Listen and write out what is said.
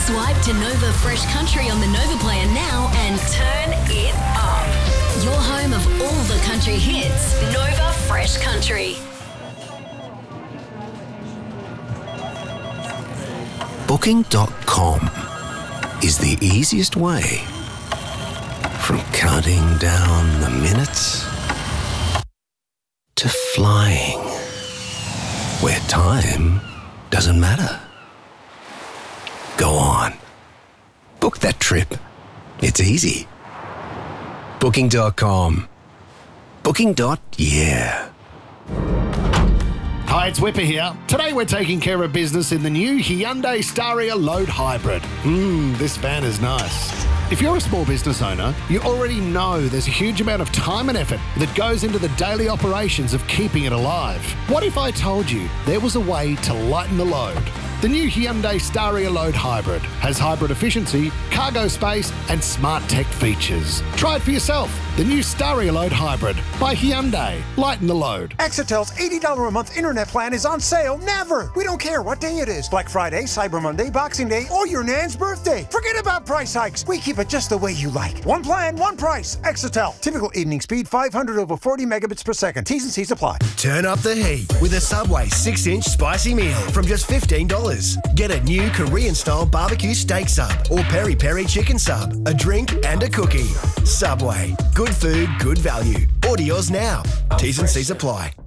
Swipe to Nova Fresh Country on the Nova Player now and turn it up. Your home of all the country hits. Nova Fresh Country. Booking.com is the easiest way from counting down the minutes to flying where time doesn't matter. Go on. Book that trip. It's easy. Booking.com. Booking.yeah. Hi, it's Whipper here. Today we're taking care of business in the new Hyundai Staria Load Hybrid. This van is nice. If you're a small business owner, you already know there's a huge amount of time and effort that goes into the daily operations of keeping it alive. What if I told you there was a way to lighten the load? The new Hyundai Staria Load Hybrid has hybrid efficiency, cargo space, and smart tech features. Try it for yourself. The new Staria Load Hybrid by Hyundai. Lighten the load. Excel's $80 a month internet plan is on sale never. We don't care what day it is. Black Friday, Cyber Monday, Boxing Day, or your nan's birthday. Forget about price hikes. We keep it just the way you like. One plan, one price. Exetel. Typical evening speed 500 over 40 megabits per second. T's and C's apply. Turn up the heat with a Subway 6-inch spicy meal from just $15. Get a new Korean-style barbecue steak sub or peri-peri chicken sub, a drink and a cookie. Subway. Good food, good value. Order yours now. T's and C's apply.